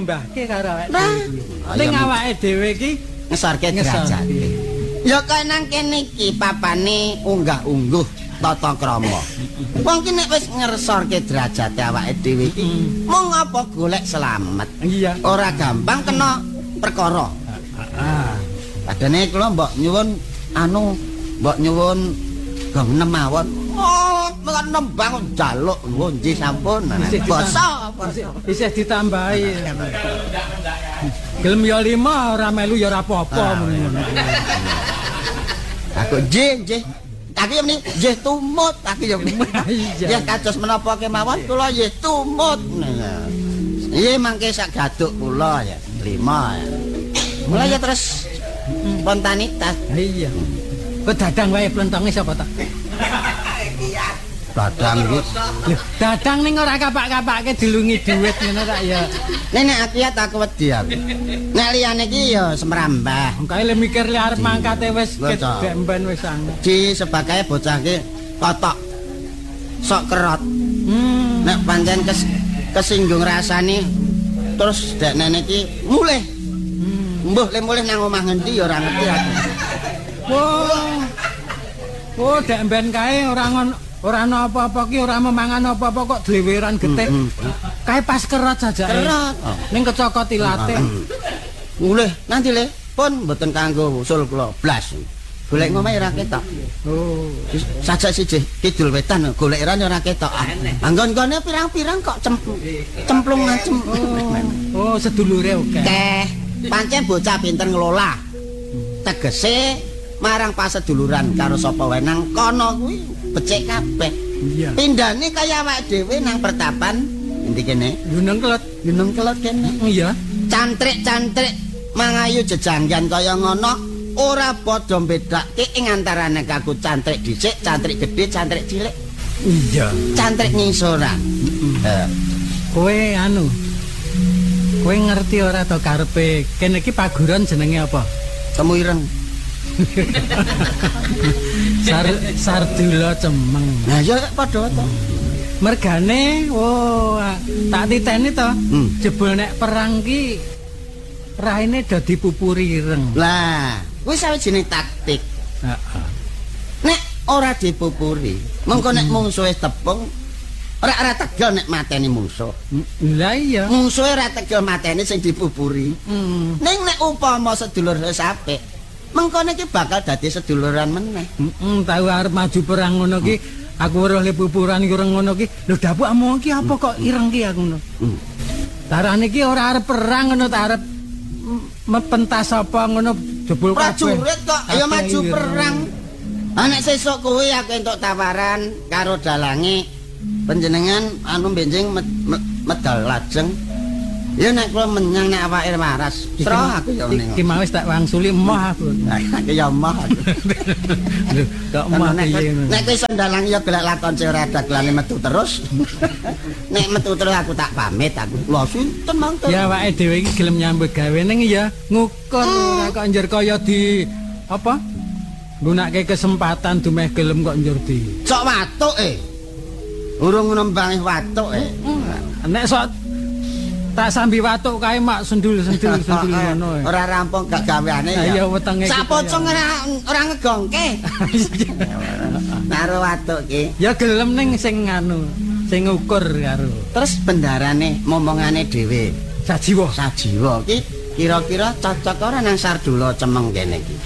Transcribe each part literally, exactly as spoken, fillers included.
nyembahke karo awake dhewe. Ning awake dhewe iki ngesorke derajat. Ya kaya nang kene iki papane unggah-ungguh tata krama. Wong ki nek wis ngersorke derajate awake dhewe iki mung apa golek slamet. Iya. Ora gampang kena perkara. Ah. Padane kula mbok nyuwun anu mbok nyuwun gong nemawon. Oh, mekan nembang njaluk lho nggih sampun. Basa isih ditambahi. Gelem ya lima ora melu ya ora apa-apa ngono. Aku nggih nggih. Aku ya meni nggih tumut, aku ya meni. Ya kados menapa kemawon kula nggih tumut. Iya mangke sak gaduk kula ya lima ya. Mulai ya terus spontanitas. Iya. Kok dadang wae plentonge sapa ta? Dadang iki. Lho, dadang ning ora kapak-kapake dilungi dhuwit ngono tak ya. Nek aku ya tak wedi aku. Nek liyane iki ya semrambah. Kae le mikir le arep mangkate wis gemben wis angel. Di sebagai bocah ki kotok. Sok kerot. Hmm. Nek pancen kes, kesinggung rasane terus dek nenek iki mulih. Hmm. Mbuh le mulih nang omah ngendi ya ora ngerti aku. Wah. Oh, dek ben kae ora ngono ora ana apa-apa ki ora memangan apa-apa kok dleweran getih. Mm, mm, mm. Kae pas kerot sajake. Kerot. Oh. Ning kecokot ilate. Mulih nanti le pun mboten kanggo usul kula blas. Golek ngomahe ora ketok. Oh, sajak siji kidul wetan golek ora ora ketok. Anggon-gone pirang-pirang kok cemplung. Cemplung macem. Oh, oh sedulure oke. Teh, pancen bocah pinter ngelola. Tegese marang paseduluran karo sapa wae nang kono kuwi becik kabeh. Iya. Pindane kaya awake dhewe nang pertapan endi kene? Gunung Kelet, Gunung Kelet kene. Iya. Cantrik-cantrik mangayu jejanggan kaya ngono ora padha bedake ing antarane kaku cantrik dhisik, cantrik gedhe, cantrik cilik. Iya. Cantrik ngisoran. Heeh. Kowe anu. Kowe ngerti ora to karepe kene iki paguron jenenge apa? Temuireng. Sar Sardula Cemeng. Nah ya padha to. Mergane oh tak titeni to. Hmm. Jebul nek perang ki raine dadi pupuri ireng. Lah, kuwi sawijining taktik. Heeh. Nek ora dipupuri, mengko nek mungsuhe tepung ora ora tegel nek mateni mungsuh. Lah iya. Mungsuhe ora tegel mateni sing dipupuri. Hmm. Ning nek upama sedulur wis apik, mengko iki bakal dadi seduluran meneh. Heeh, tahu arep maju perang ngono ki, aku weruh le pupuran iki urung ngono ki. Lho dapuk amung ki apa kok ireng ki aku ngono. Hmm. Tarane ki ora arep perang ngono ta arep mepentas apa ngono jebul kabeh. Prajurit kok ya maju perang. Ah nek sesuk kuwi aku entuk tawaran karo dalange panjenengan anu benjing med, med, medal lajeng. Ya nek kula menyang nek awake waras. Tro aku ya ning. Iki mau wis tak wangsuli emoh aku. Aku ya emoh. Lho, kok emoh piye ngono. Nek kowe sandalang ya golek lakon sing ora dagelane metu terus. Nek metu terus aku tak pamit aku. Lho sinten mangke. Ya awake dhewe iki gelem nyambut gawe ning ya ngukur ora kok njer kaya di apa? Gunake kesempatan dumeh gelem kok njur di. Sok watuk e. Urung nembangi watuk e. Nek sok tak sambi watuk kae mak sendul-sendul sendul ngono. Ora rampung gak gaweane ya. Ya wetenge. Sak pocong ora ora ngegongke. Karo watuk ki. Ya gelem ning sing anu, sing ngukur karo. Terus bendarane momongane dhewe. Sajiwa. Sajiwa ki kira-kira cocok ora nang Sardula Cemeng kene iki.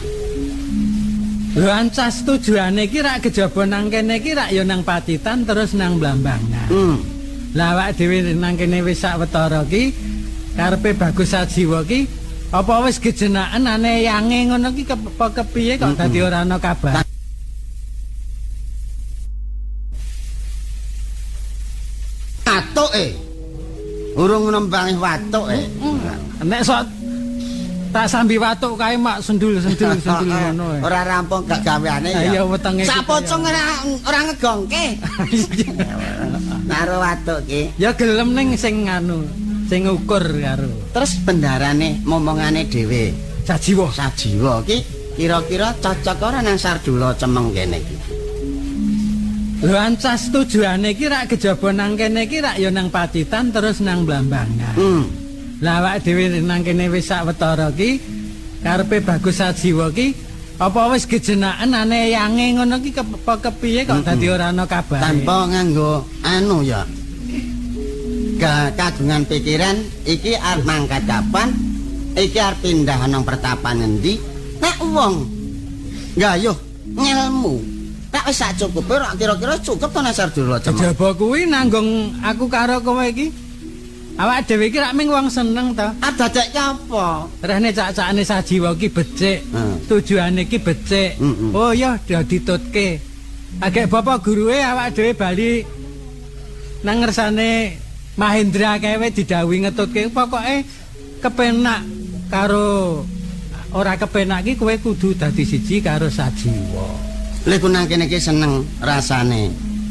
Lho ancas tujuane iki rak kejaba nang kene iki rak ya nang Pacitan terus nang Blambangan. Hmm. Lah awake dhewe nang kene wis sawetara ki karepe Bagus Sajiwa ki apa wis gejenaken ane yange ngono ki apa kepiye kok dadi ora ana kabar. Watuke. Urung nembangi watuke. Nek sok tak sambi watuk kae mak sendul-sendul sendul ngono. Ora rampung gak gaweane ya. Ya wetenge. Sak pocong ora ora ngegongke. Karo watuk ki. Ya gelem ning sing anu, sing ngukur karo. Terus bendarane momongane dhewe. Sajiwa. Sajiwa ki kira-kira cocok ora nang Sardula Cemeng kene iki. Lho ancas tujuane iki rak kejaba nang kene iki rak ya nang Pacitan terus nang Blambangan. Hmm. Lah awak dhewe nang kene wis sawetara ki karepe Bagus Sajiwa ki apa wis gejenaken ane yange ngono ki apa kepiye kok dadi ora ana kabare. Tanpa nganggo anu ya. Kagungan pikiran iki arep mangkat kapan? Iki arep pindah nang pertapan ngendi? Nek wong gayuh ngelmu tak wis sak cukupe ora kira-kira cukup to Nasar Durlaja. Kejaba kuwi nanggung aku karo kowe iki. Awak dhewe iki rak ming wong seneng to. Ah dadek apa? Rene cak-cakane Sajiwa ki becik. Hmm. Tujuane ki becik. Mm-mm. Oh ya ditutke. Agek bapak gurue awak dhewe bali nang ngersane Mahendra kewe didhawuhi ngetutke pokoke kepenak karo ora kepenak ki kowe kudu dadi siji karo Sajiwa. Lha ku nang kene iki seneng rasane.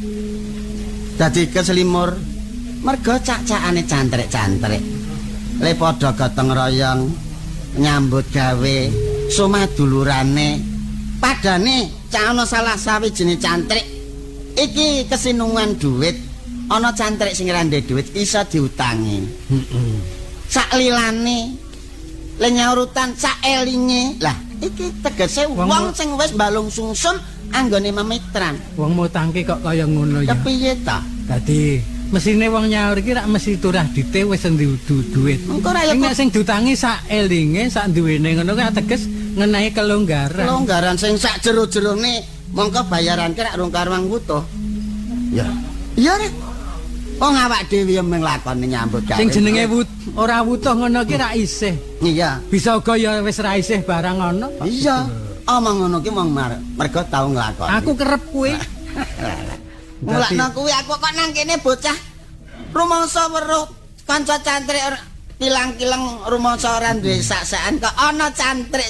Dadi keselimur mergo cak-cakane cantrik-cantrik. Le padha gotong royong nyambut gawe sumadulurane. Padane cak ana salah sawijine cantrik iki kesinungan duit. Ana cantrik sing ora ndek duit iso diutangi. Heeh. Sak lilane le nyaurutan sak elinge. Lah iki tegese wong sing wis balung sungsum anggone memitran. Wong mutangke kok kaya ngono ya. Kepiye ta? Dadi mesine wong nyaur iki rak mesti turah dite wis duit. Engko ra ya nek sing diutangi sak elinge sak duwene ngono kuwi ateges ngenehi kelonggaran. Kelonggaran sing sak jero-jerone mongko bayaran ki rak rung karuang wutuh. Ya. Iya rek. Wong awak dhewe yo mung lakoni nyambut gawe. Sing jenenge wut, ora wutuh ngono ki rak isih. Iya. Bisa uga ya wis ra isih barang ngono. Iya. Omong ngono ki mung mergo tau nglakoni. Aku kerep kuwi. Mulakno kuwi aku kok nang kene bocah rumangsa weruh kanca cantrik kilang-kilang rumangsa ora duwe sak-sakan kok ana cantrik.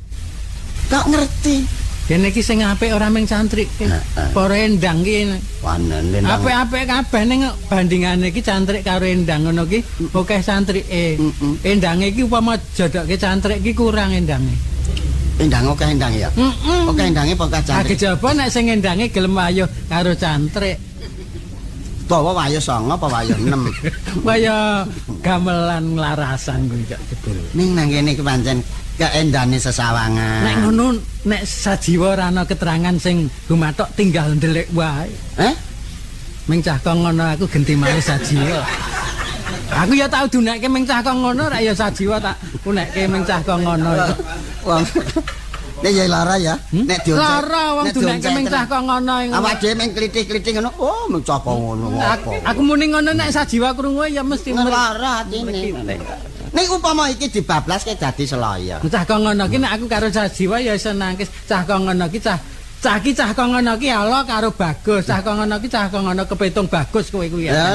Kok ngerti? Kene iki sing apik ora mung cantrik. Para endang ki. Panen apik-apik kabeh ning bandingane iki cantrik karo endang ngono ki akeh santrike. Endange iki upama jodoke cantrik ki kurang endange. Endang akeh endang ya. Heeh. Akeh endange apa cantrik. Kejaba nek sing endange gelem ayuh karo cantrik. Bawa wayah songo apa wayah enam. Wayah gamelan nglarasan kuwi kok jebul. Ning nang kene ki pancen keendane sesawangan. Nek ngono nek Sajiwa ora ana keterangan sing gumathok tinggal ndelik wae. Heh? Ming cah kok ngono aku genti malih Sajiwa. Aku ya tau dunekke ming cah kok ngono ra ya Sajiwa tak unekke ming cah kok ngono. Wong nek ya lara ya, nek dioncek. Lara wong dunekke ming cah kok ngono. Awak dhewe ming klithik-klithik ngono. Oh, ming cah kok ngono. Aku muni ngono nek Sajiwa krungu ya mesti lara atine. Nek upama iki dibablaske dadi selaya. Cah kok ngono ki nek aku karo Sajiwa ya iso nangkis. Cah kok ngono ki cah cah ki cah kok ngono ki ala karo Bagus. Cah kok ngono ki cah kok ngono kepitung Bagus kowe kuwi ya.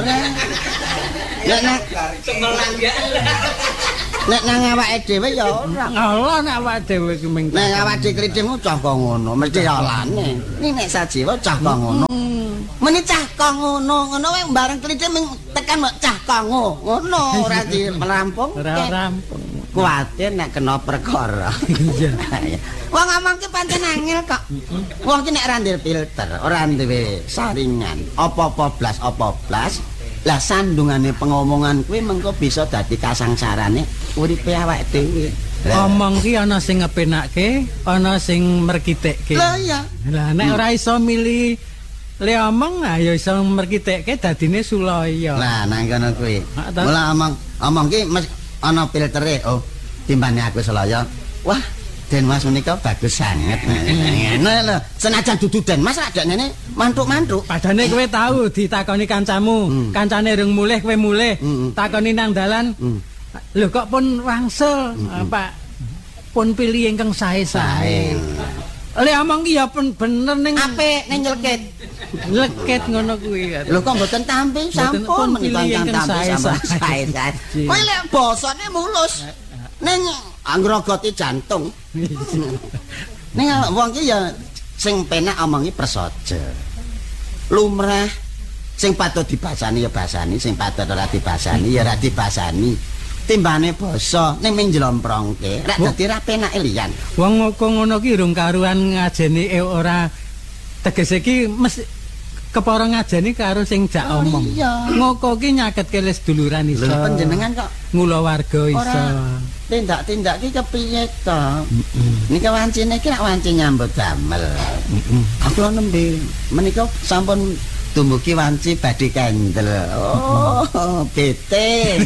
Nek nek nek nang awake dhewe ya ora. Allah nek awake dhewe ki ming. Nek awake dhewe klithikmu cah kok ngono, mesti alane. Nek nek Sajiwa cah kok ngono. Meni cah kok ngono, ngono wae bareng klithik ming tekan mok cah kok ngono, ora di merampung. Ora rampung. Kuwatir nek kena perkara. Iya. Wong ngomong ki pancen angel kok. Wong ki nek ora ndek filter, ora duwe saringan, apa-apa blas, apa blas. Lah sandungane pengomongan kuwi mengko bisa dadi kasangsarane uripe awake dhewe. Omong ki ana sing ngepenakke, ana sing merkitekke. Lah iya. Lah nek ora iso milih le omong ayo iso merkitekke dadine sulaya. Lah nang kono kuwi. Mula omong omong ki ana filtere. Oh, timbane aku selaya. Wah, Den Mas menika bagus sanget. Ngono lho. Senajan dudu Den Mas rak ngene mantuk-mantuk. Padane kowe tahu ditakoni kancamu, hmm. kancane rung mulih kowe mulih, hmm. takoni nang dalan. Hmm. Lho kok pun wangsul, hmm. Pak. Pun pilih ingkang sae-sae. Le omong ki ya pun bener ning apik ning nyelkit. Nyelkit ngono kuwi. Lho kok mboten tampi sampun menika ingkang tampi sae-sae. Kowe lek basane mulus. Ning angrogoti jantung. Ning wong ki ya sing penak omongi prasaja. Lumrah sing patut dibasani ya basani, sing patut ora dibasani ya ora dibasani. Timbane basa ning ming njlomprongke, rek dadi ra penake liyan. Wong kok ngono ki rung karuan ngajeni ora tegese ki mesti kepara ngajeni karo sing jak Oh, omong. iya. Ngoko ki nyaketke les duluran iso. Lho panjenengan kok Ngula warga iso. ora tindak-tindak ki kepiye to? Nika wancine ki nek wanci nyambut damel. Aku nembe menika sampun dumugi wanci badhe kendel. Oh, bete.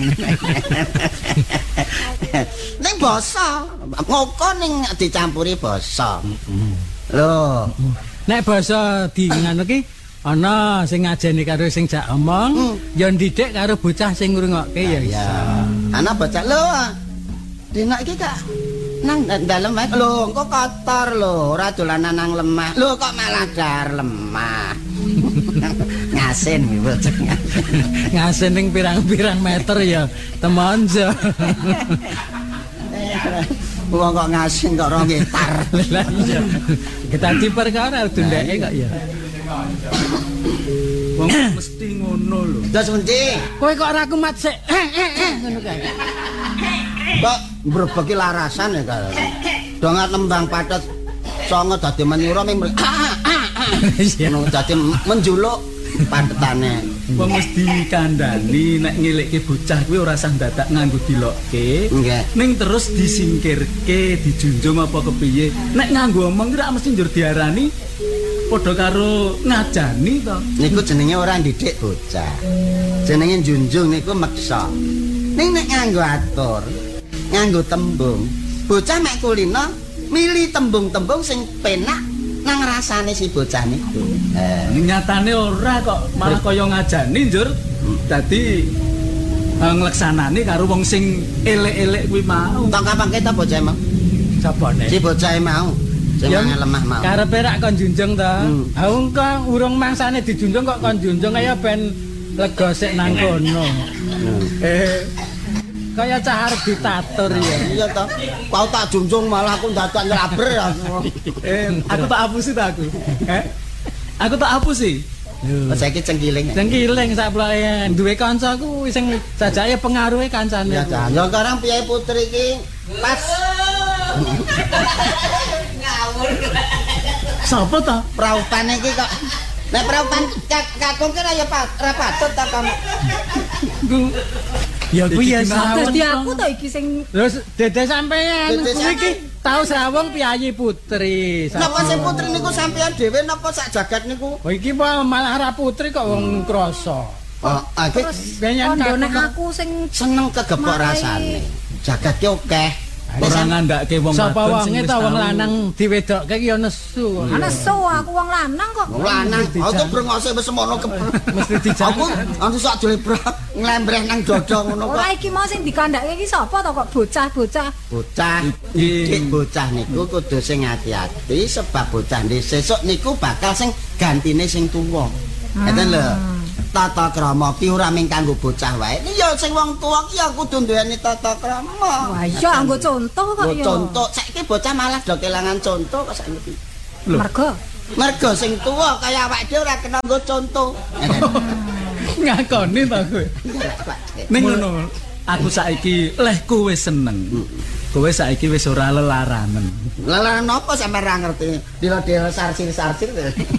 Ning basa, ngoko ning dicampuri basa. Lho, Nek basa di ngono ki ana sing ngajeni karo sing jak omong, ya ndidik karo bocah sing ngrungokke ya iso. ana bocah lho. Dina iki kak nang dalem wae. Lho, engko kotor lho, ora dolanan nang lemah. Lho kok malah dar lemah. Ngasin iki bocah. Ngasen ning pirang-pirang meter ya temonjo. Wong kok ngasin kok rong gitar. Lah iya. Kita diperkara dundeke kok ya. Wong mesti ngono lho. Dos endi? Kowe kok ora kumat sik. Eh eh eh ngono kae. Kok mbrebeki larasan ya kak. Dongat nembang patet songo dadi menyura ming ngono dadi menjuluk patetane. Wong mesti kandhani nek ngelikke bocah kuwi ora usah dadak nganggo dilokke. Nggih. Ning terus disingkirke, dijunjung apa kepiye. Nek nganggo omong ora mesti njur diarani padha karo ngajani to. Niku jenenge ora ndidik bocah. Jenenge junjung niku meksa. Ning nek nganggo atur, nganggo tembung, bocah mek kulino milih tembung-tembung sing penak nang rasane si bocah niku. Eh, Ning nyatane ora kok, malah kaya ngajani njur. Dadi eh, ngleksanani karo wong sing elek-elek kuwi mau. tok kapan kita bocah mau? Sapane? Si bocah mau. Sing Ya, mangan lemah mau. karepe rak kon junjung to. Hmm. Ha wong kok urung mangsane dijunjung kok kon junjung kaya ben lega sik nang kono. Eh kaya cah arep ditatur ya. Iya toh. Kau tak junjung malah aku dadak nyeraber ya. Eh, aku tak hapusi ta aku. Eh? Aku tak hapusi. Saiki cengkiling. Cengkiling sak plake duwe kancaku sing jajake pengaruhe kancane. Ya jan. Ya sekarang piye putri iki pas Sapa ta? praupan iki kok. Nek praupan kakung ki ya ora patut ta kamu. Ya kuwi ya Iki sawon. Dadi aku to iki sing Terus dede sampean Dede kuwi iki sampean. tau srawung piyayi putri. Napa sing putri niku sampean dhewe napa sak jagat niku? Oh iki apa malah ra putri kok wong krasa. Oh, iki Benyan kondone kakung. aku sing seneng kegepok Marai. rasane. Jagat ki akeh. Ora ngandhake wong Sapa wadon wonge sing wis ta wong tau. lanang diwedokke ki ya nesu. ana so aku wong lanang kok. Wong lanang, aku brengose wis semono ke. Mesti dijak. Aku anu sak jlebrak nglembreh nang dada ngono kok. Ora iki mau sing dikandhake iki sapa to kok bocah-bocah. Bocah, didik bocah niku kudu sing ati-ati sebab bocah ndek sesuk niku bakal sing gantine sing tuwa. Ngeten lho. Tata krama ki ora mung kanggo bocah wae. Ya sing wong tuwa ki ya kudu duweni tata krama. Wah iya anggo contoh kok Nggo ya. contoh, saiki bocah malah do kelangan contoh kok saiki. Lho. Mergo Mergo sing tuwa kaya awake dhewe ora kena nggo contoh. Ngakoni ta kowe. Ning ngono, aku saiki leh kowe seneng. Kowe saiki wis ora lelaranen. Lah napa sampe ora ngerti? Dilo-dilo sarsir-sarsir.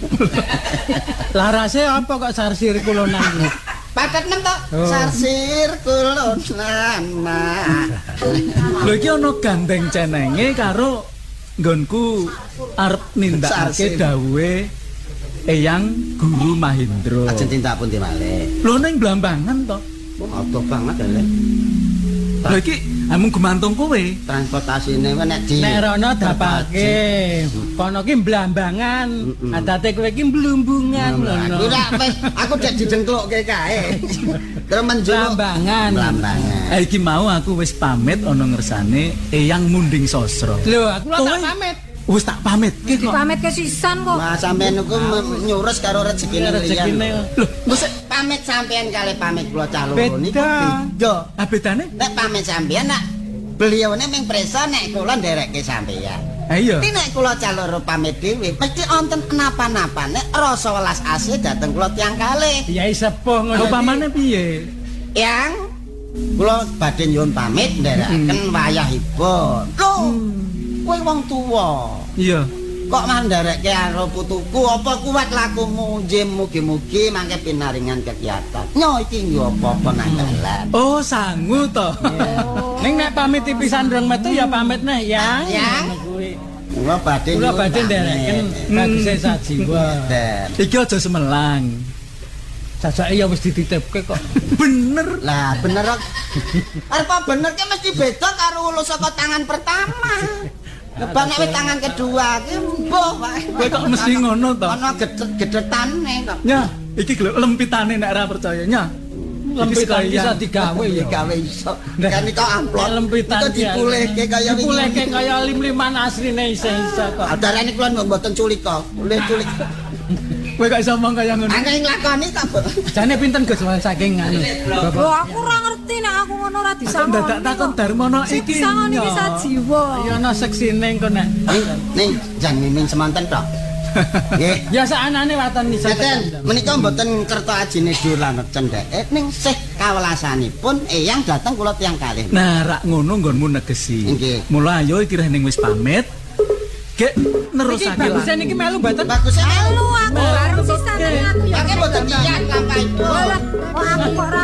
Larase apa kok sarsir kula nang. Paket nem to. Oh. Sarsir kulon nana. Lho iki ana gandeng cenenge karo nggonku arep nindakake Sarsir. dawuhe Eyang Guru Mahindra. Ajeng tindak pundi malih. Lho ning Blambangan to. Adoh banget lho. Lho iki amung gumantung kowe. Transportasine nek di Nek rono dapake. Kono ki Blambangan. Adate kowe ki Blumbungan ngono. Aku ora wis aku dek didengklokke kae. Terus menjuluk Blambangan. Blambangan. Eh, iki mau aku wis pamit ana ngersane Eyang Munding Sastra. Lho, aku lho tak Kowe- pamit. Wis tak pamit ki kok. dipamit ke sisan kok. Mas sampean niku me- nyurus karo rezekine Rezekine. liyan. Lho, mesti Pamit sampean kali pamit kula calon Beda. niku beda. ah bedane? Nek pamit sampean nak beliaune ming presa nek kula nderekke sampean. Ha iya. Tapi nek kula caloro pamit dhewe mesti wonten napa-napa nek rasa welas asih dhateng kula tiyang kalih. Kiai sepuh ngono. Upamane piye? Yang kula badhe nyuwun pamit nderekaken wayahipun. Lho, kowe wong tuwa. Iya. kok mandarekke karo putuku apa kuat lakumu nggih mugi-mugi mangke pinaringan kegiatan. Nyo iki nggo apa-apa nang dalan. Oh, sangu to. Ning nek pamit pisan rong metu ya pamit neh ya. Ya. Kuwi. Kula badhe Kula badhe ndereken baguse sajiwa. Iki aja semelang. Jajake ya wis dititipke kok. Bener. Lah bener kok. Arep bener ki mesti beda karo ulus saka tangan pertama. Kebang nek tangan kedua ki mbuh wae. Kowe kok mesti ngono to? Ana gedhetane kok. Nya, iki lho lempitane nek ora percaya, nya. Lempitan bisa digawe ya. Digawe iso. Kan iku amplop. Lempitan itu dipulihke kaya wingi. dipulihke kaya lim-liman asline iso-iso kok. Adarane kula mboten culik kok. Oleh culik. Kowe kok iso omong kaya ngono. Angger nglakoni ta, Bu? Jane pinten Gus saking anu. Lho aku ora ngerti nek aku ngono ora disangoni. Dadak takon Darmono iki. Disangoni iki sajiwa. Ya ana seksine engko nek. Ning, ning jan mimin semanten tok. Nggih. Ya saanane waton nisan. Ngeten, menika mboten kerta ajine dhuwur lan cendheke ning sih kawelasanipun eyang dateng kula tiyang kalih. Nah, rak ngono nggonmu negesi. Nggih. Mula ayo iki ning wis pamit. Gek Iki nerusake bagusan lah. iki melu mboten. Bagus Melu aku arep sisan aku ya. Pakai mboten niat lampahipun. Walah, kok aku kok ora